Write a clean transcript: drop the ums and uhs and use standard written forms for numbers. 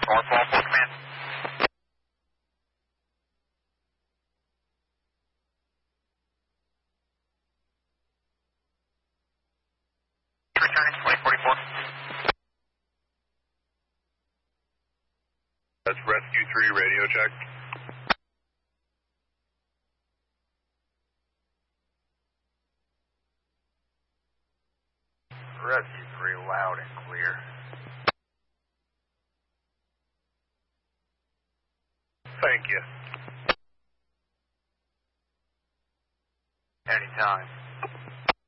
Northwall, full command. Returning 2044. That's Rescue 3 radio check. Rescue 3 loud and clear. Thank you. Anytime.